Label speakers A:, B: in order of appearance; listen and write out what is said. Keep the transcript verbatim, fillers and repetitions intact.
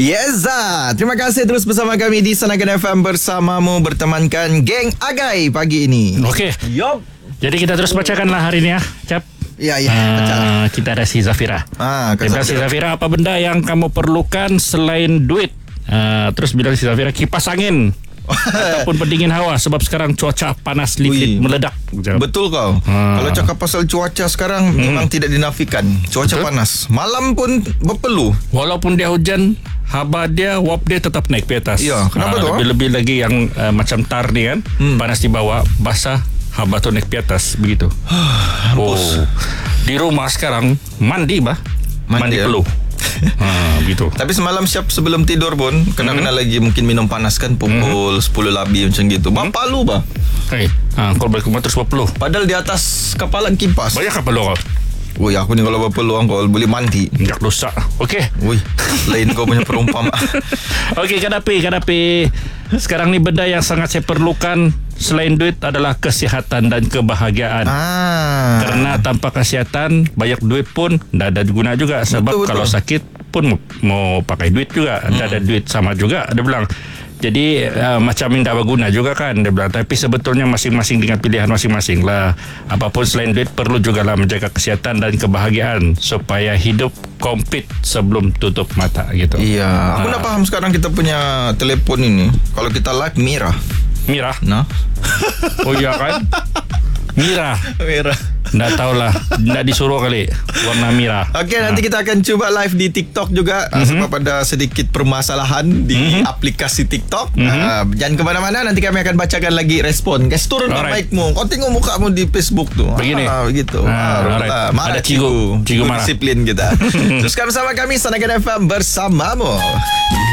A: Yes, ah. Terima kasih terus bersama kami di Sanagan F M bersamamu bertemankan geng Agai pagi ini.
B: Okey.
A: Yup.
B: Jadi kita terus bacakanlah hari ini ya, Cap.
A: Ya, ya.
B: Uh, kita ada si Zafira.
A: Ah,
B: kita si Zafira, apa benda yang kamu perlukan selain duit? Uh, terus bilang si Zafira, kipas angin ataupun pendingin hawa, sebab sekarang cuaca panas liquid meledak.
A: Betul kau. Ha. Kalau cakap pasal cuaca sekarang hmm. memang tidak dinafikan. Cuaca Betul? panas. Malam pun berpeluh.
B: Walaupun dia hujan, haba dia, wap dia tetap naik ke atas.
A: Ya, kenapa ha, tu?
B: Lebih-lebih lagi yang uh, macam tar ni kan, hmm. panas di bawah, basah, haba tu naik ke atas begitu. Oh. Di rumah sekarang mandi bah. Mandi, mandi ya? Peluh. Ha, gitu.
A: Tapi semalam siap sebelum tidur pun kena-kena hmm. lagi mungkin minum panas kan pukul hmm. sepuluh lebih macam gitu. Bang hmm. palu bah.
B: Hei, ha, kau balik rumah terus berpeluh.
A: Padahal di atas kepala kipas.
B: Banyak apa peluh kau?
A: Woi, aku ni kalau berpeluh kau boleh mandi.
B: Jak dosa. Okey.
A: Woi, lain kau punya perumpamaan.
B: Okey, Kadapi, Kadapi. Sekarang ni benda yang sangat saya perlukan selain duit adalah kesihatan dan kebahagiaan. Ah. Kerana tanpa kesihatan, banyak duit pun tak ada guna juga. Sebab betul, kalau betul. sakit pun mau pakai duit juga. Tak hmm. ada duit sama juga, dia bilang. Jadi uh, macam yang tak berguna juga kan, dia bilang. Tapi sebetulnya masing-masing dengan pilihan masing-masing lah. Apapun selain duit perlu jugalah menjaga kesihatan dan kebahagiaan supaya hidup komplit sebelum tutup mata gitu.
A: Iya. Aku uh. nak faham sekarang kita punya telefon ini. Kalau kita live Mira.
B: Mira?
A: Nah.
B: Oh iya kan? Mira.
A: Mira.
B: Tak tahulah, tak disuruh kali warna merah.
A: Okey, ha. nanti kita akan cuba live di TikTok juga mm-hmm. sebab ada sedikit permasalahan di mm-hmm. aplikasi TikTok. Mm-hmm. Uh, jangan ke mana-mana, nanti kami akan bacakan lagi respon. Guys, turun mic-mu. Kau tengok mukamu di Facebook tu.
B: Begini.
A: Ah, begitu.
B: Ah,
A: ah,
B: ada cigu, cigu marah.
A: Disiplin kita. Teruskan bersama kami Sanagan F M bersamamu.